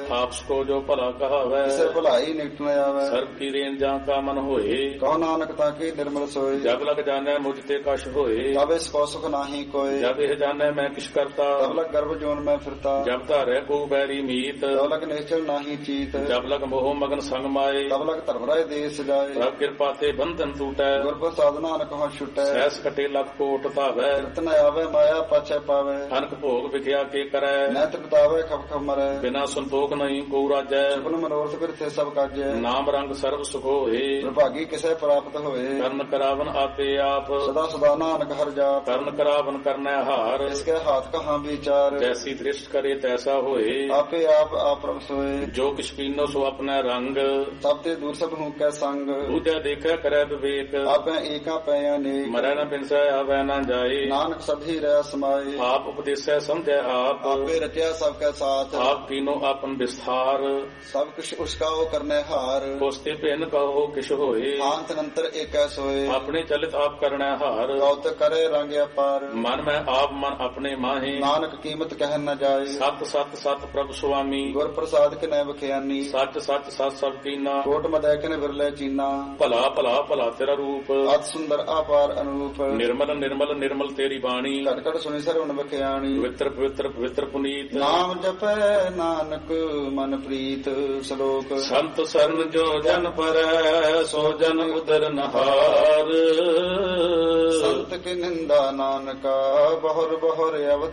आपस को जो भला कहावै ਕਿਸੇ ਭਲਾਈ ਨਿਕਟ ਨ ਆਵੈ सर्व की रेन जा का मन होए ਕਹੋ ਨਾਨਕ ਤਾਂ ਕੀ ਨਿਰਮਲ ਸੋਏ जब लग जाने मुझ ते कश होए ਤਬ ਇਸ ਕੋ ਸੁਖ ਨਾਹੀ ਕੋਏ जब यह जाने मैं किस करता ਤਬ ਲਗ ਗਰਭ ਜੋਨ ਮੈਂ ਫਿਰਤਾ जब धारे को बैरी मीत ਤਬ ਲਗ ਨਿਸ਼ਚਲ ਨਾਹੀ ਚੀਤ जब लग मोह मगन संग माए ਤਬ ਲਗ ਧਰਮ ਰਾਏ ਦੇਸ ਜਾਏ प्रभ कृपा ते बंधन टूटै ਗੁਰ ਪ੍ਰਸਾਦ ਨਾਨਕ ਹੋ ਛੁਟੈ सहस कटे लख कोट धावै ਰਤਨ ਆਵੇ ਮਾਇਆ ਪਾਛੈ ਪਾਵੇ अनक भोग विख्या के करै ਨੈਤ ਬਤਾਵੇ ਖਪ ਖਪ ਮਰੈ बिना संतोख नहीं को राजै ਸੁਪਨ ਮਨੋਰਥ ਬਿਰਥੇ ਸਭ ਕਾਜੈ नाम रंग सर्व सुख होए ਵਿਭਾਗੀ ਕਿਸੇ ਪ੍ਰਾਪਤ ਹੋਏ कर्ण करावन आपे आप ਸਦਾ ਸਦਾ ਨਾਨਕ ਹਰਿ ਜਾਪ कर्ण करावन करनै हार ਇਸਕੇ ਹਾਥ ਕਹਾਂ ਵਿਚਾਰ जैसी दृष्ट करे तैसा होए ਆਪੇ ਆਪ ਪ੍ਰਭ ਸੋਏ जो किछ कीनो सो अपना रंग ਸਭ ਤੇ ਦੂਰ ਸਭ ਹੂੰ ਕੈ ਸੰਗ दूजा देखै करै विवेक ਆਪੇ ਏਕਾ ਪੈ ਅਨੇਕ मरै न बिनसै आवै न जाए ਨਾਨਕ ਸਭੀ ਰਹਿ ਸਮਾਏ आप उपदेसै समझै आप ਆਪੇ ਰਚਿਆ ਸਭ ਕੈ ਸਾਥ आप कीनो आपन विस्तार ਸਭ ਕੁਛ ਉਸਕਾ ਉਹ ਕਰਨੇ ਹਾਰ कोस्ते भिन्न कहो किछ होए ਆਂਤ ਨੰਤਰ ਏਕੈ ਸੋਏ अपने चलित आप करनै हार ਕੌਤ ਕਰੇ ਰੰਗ ਅਪਾਰ मन में आप मन अपने माहे ਨਾਨਕ ਕੀਮਤ ਕਹਿ ਨ ਜਾਏ सत सत सत प्रभु स्वामी ਗੁਰ ਪ੍ਰਸਾਦ ਕਿਨੈ ਬਖਿਆਨੀ सच सच सत सब कीना ਕੋਟ ਮਦੈ ਕਿਨ ਵਿਰਲੇ ਚੀਨਾ भला भला भला तेरा रूप ਅਤ ਸੁੰਦਰ ਆਪਾਰ ਅਨੂਪ निर्मल निर्मल निर्मल तेरी बाणी ਘਟ ਘਟ ਸੁਣੀ ਸਰਵਣ ਬਖਿਆਣੀ पवित्र पवित्र पवित्र पुनीत ਨਾਮ ਜਪੈ ਨਾਨਕ ਮਨ ਪ੍ਰੀਤ ਸ਼ਲੋਕ संत शरण जो जन परੈ सो जन उदर नहार ਸੰਤ ਕੀ ਨਿੰਦਾ ਨਾਨਕਾ ਬਹੁਰ ਬਹੁਰ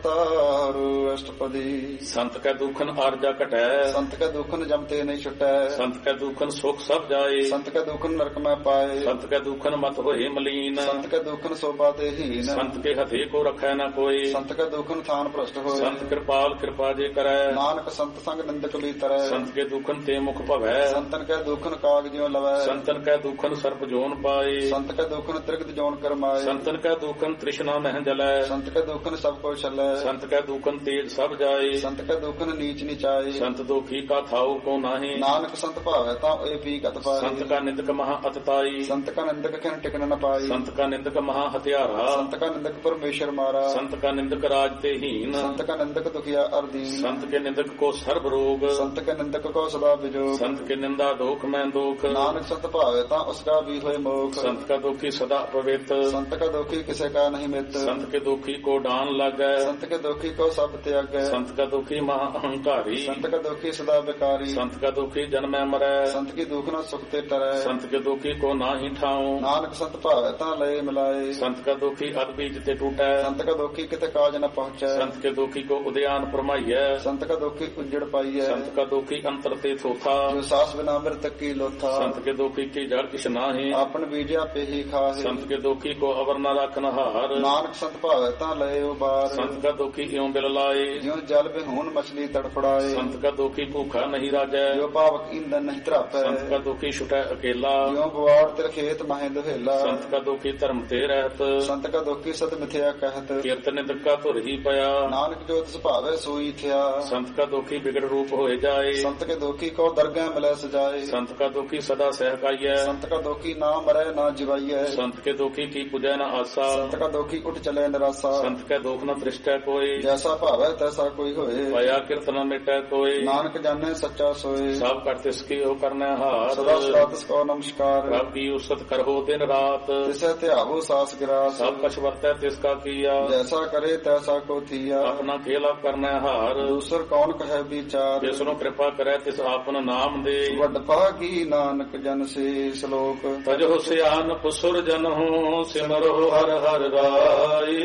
ਅਵਤਾਰ ਅਸ਼ਟਪਦੀ संत कै दुखन आरजा घटै ਸੰਤ ਕੈ ਦੁਖਨ ਜਮਤੇ ਨਹੀਂ ਛੁਟੈ संत कै दुखन सुख सब जाए ਸੰਤ ਕੈ ਦੁਖਨ ਨਰਕ ਮੈਂ ਪਾਏ संत कै दुखन मत होए मलीन ਸੰਤ ਕੈ ਦੁਖਨ ਸੋਭਾ ਤੇ ਹੀਨ संत के हथे को रखै न कोई ਸੰਤ ਕੈ ਦੁਖਨ ਥਾਨ ਭ੍ਰਸ਼ਟ ਹੋਏ संत कृपाल कृपा जे करै ਨਾਨਕ ਸੰਤ ਸੰਗ ਨਿੰਦਕ ਵੀ ਤਰੈ संत के दुखन ते मुख भवै ਸੰਤਨ ਕੈ ਦੁਖਨ ਕਾਗ ਜਿਉ ਲਵੈ संतन कै दुखन सर्प जोन पाए ਸੰਤ ਕੈ ਦੁਖਨ ਤ੍ਰਿਗਤ ਜੋਨ ਕਰਮਾਏ संतन कै दुखन तृष्णा मह जलै ਸੰਤ ਕੈ ਦੁਖਨ ਸਭ ਕੋ ਛਲੈ संत कै दुखन तेज सब जाए ਸੰਤ ਕੈ ਦੁਖਨ ਨੀਚ ਨਿਚਾਏ संत दुखी का थाऊ को नाहि ਨਾਨਕ ਸੰਤ ਭਾਵੈ ਤਾਂ ਇਹ ਪੀ ਕਤ ਪਾਏ संत का निंदक महा अतताई ਸੰਤ ਕਾ ਨਿੰਦਕ ਖਿਨ ਟਿਕਨ ਨ ਪਾਈ संत का निंदक महा हत्यारा ਸੰਤ ਕਾ ਨਿੰਦਕ ਪਰਮੇਸ਼ਰ ਮਾਰਾ संत का निंदक राज ते हीन ਸੰਤ ਕਾ ਨਿੰਦਕ ਦੁਖੀਆ ਅਰਦੀਨ संत के निंदक को सर्व रोग ਸੰਤ ਕਾ ਨਿੰਦਕ ਕੋ ਸਦਾ ਵਿਜੋਗ संत के निंदा दोख में दोख ਨਾਨਕ ਸੰਤ ਭਾਵੈ ਤਾਂ ਉਸਕਾ ਵੀ ਹੋਏ ਮੋਖ संत का दुखी सदा पवित्र ਸੰਤ ਕਾ ਦੁਖੀ ਕਿਸੇ ਕਾ ਨਹੀਂ ਮਿੱਤ संत के दुखी को डान लगै ਸੰਤ ਕੇ ਦੁਖੀ ਕੋ ਸਭ ਤਿਆਗੈ संत का दुखी महा अहंकारी ਸੰਤ ਕਾ ਦੁਖੀ ਸਦਾ ਬਿਕਾਰੀ संत का दुखी जन्मै मरै ਸੰਤ ਕੀ ਦੁਖ ਨਾ ਸੁਖ ਤੇ ਟਰੈ संत के दुखी को नाहि ठाऊं ਨਾਨਕ ਸੰਤ ਭਾਵੈ ਤਾਂ ਲਏ ਮਿਲਾਏ संत का दुखी अदबीज ते टूटै ਸੰਤ ਕਾ ਦੁਖੀ ਕਿਤੇ ਕਾਜ ਨ ਪਹੁੰਚੈ संत के दुखी को उद्यान फरमाइयै ਸੰਤ ਕਾ ਦੁਖੀ ਉਜੜ ਪਾਈਐ संत का दुखी अंतर ते थोथा ਜੋ ਸਾਸ ਬਿਨਾ ਮਿਰਤਕ ਕੀ ਲੋਥਾ संत के दुखी की जड़ किछ नाहि ਆਪਨ ਬੀਜਿਆ ਪੇਹੀ ਖਾਹੇ संत के दुखी को अवर न रखन हार ਨਾਨਕ ਸੰਤ ਭਾਵੈ ਤਾਂ ਲਏ ਉਬਾਰ संत का दुखी इਉਂ बिल लाए ਜਿਉ ਜਲ ਬਿਹੂਨ ਮਛਲੀ ਤੜਫੜਾਏ संत का दुखी भूखा नहीं राजै ਜੋ ਪਾਵਕ ਇੰਦਨ ਨਹੀਂ ਧਰਾਪੈ संत का दुखी छुटै अकेला ਜਿਉ ਬਵਾੜ ਤਿਰ ਖੇਤ ਮਹਿ ਦੁਹੇਲਾ संत का दुखी धर्म ते रहत ਸੰਤ ਕਾ ਦੁਖੀ ਸਤ ਮਿਥਿਆ ਕਹਿਤ कीर्त निंदक का धुर ही पया ਨਾਨਕ ਜੋ ਤਿਸ ਭਾਵੈ ਸੋਈ ਥਿਆ संत का दुखी बिगड़ रूप होए जाए ਸੰਤ ਕੇ ਦੁਖੀ ਕੋ ਦਰਗਹਿ ਮਿਲੈ ਸਜਾਏ संत का दुखी सदा सहकाइयै ਸੰਤ ਕਾ ਦੁਖੀ ਨਾ ਮਰੈ ਨਾ ਜਿਵਾਈਐ संत के दुखी की पूजै न आसा ਸੰਤ ਕਾ ਦੁਖੀ ਉਠ ਚਲੇ ਨਿਰਾਸਾ संत के दुख न दृष्टै कोई ਜੈਸਾ ਭਾਵੈ ਤੈਸਾ ਕੋਈ ਹੋਏ पया कीर्त न मिटै कोई ਨਾਨਕ ਜਾਣੈ ਸੱਚਾ ਸੋਏ सब कर तिसकी ओ करनै ਸਦਾ हार ਸਦਾ ਤਿਸ ਕੋ ਨਮਸਕਾਰ रब की उसत करहो दिन रात ਤਿਸੈ ਧਿਆਵੋ ਸਾਸ ਗਿਰਾਸ सब कछ वर्तै तिसका किया ਜੈਸਾ ਕਰੇ ਤੈਸਾ ਕੋ ਥੀਆ अपना खेला करनै हार ਦੂਸਰ ਕੌਣ ਕਹੈ ਵਿਚਾਰ जिसनु कृपा करे तिस आपन नाम दे ਵੱਡ ਭਾਗੀ ਨਾਨਕ ਜਨ ਸੇ ਸ਼ਲੋਕ तजो सियान पुसुर जन हो सिमरो हर हर राई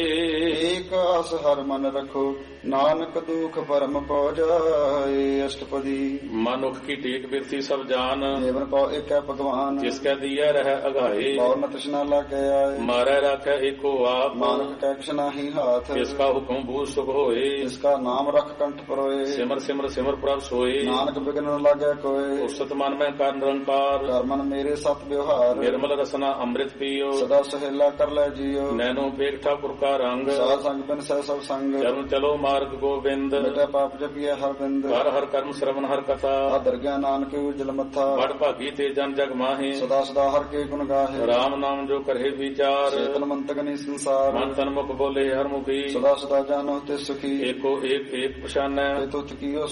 ਏਕ ਆਸ ਹਰ ਮਨ ਰਖੋ ਨਾਨਕ ਦੁਖ ਪਰਮ ਪਉ ਜਾਏ ਅਸ਼ਟਪਦੀ मनुख की टेक बिरथी सब जान ਦੇਵਨ ਕੋ ਏਕੈ ਭਗਵਾਨ जिसके दिया रह अघाए ਕੌਰ ਨ ਤ੍ਰਿਸ਼ਨਾ ਲਾਗੈ ਆਏ मारै राखै एको आप ਨਾਨਕ ਕੈ ਕਿਛ ਨਾਹੀ ਹਾਥ जिसका हुक्म भू सुख होए ਇਸਕਾ ਨਾਮ ਰਖ ਕੰਠ ਪਰੋਏ सिमर सिमर सिमर प्रभ सोए ਨਾਨਕ ਬਿਗਨ ਨ ਲਾਗੈ ਕੋਏ उसत मन में कर निरंकार ਕਰ ਮਨ ਮੇਰੇ ਸਤ ਵਿਵਹਾਰ निर्मल रसना अमृत पियो ਸਦਾ ਸਹੇਲਾ ਕਰ ਲੈ ਜੀਓ नैनो पेट ठाकुर का रंग ਸਾਧ ਸੰਗ ਬਿਨ ਸਹਿ ਸਭ ਸੰਗ चरण चलो मार्ग गोविंद ਮਿਟੈ ਪਾਪ ਜਪੀਐ ਹਰ ਬਿੰਦ हर हर कर्म श्रवण हर कथा ਆਦਰ ਗਿਆਨ ਨਾਨਕ ਉਜਲ ਮੱਥਾ बड़ भागी ते जन जग माहे ਸਦਾ ਸਦਾ ਹਰ ਕੇ ਗੁਣ ਗਾਹੇ राम नाम जो करे विचार ਚੇਤਨ ਮੰਤਕ ਨੀ ਸੰਸਾਰ मन तन मुख बोले हर मुखी ਸਦਾ ਸਦਾ ਜਾਨੋ ਤੇ ਸੁਖੀ एको एक एक पछानै ਤੇ ਤੁਤ ਕੀਓ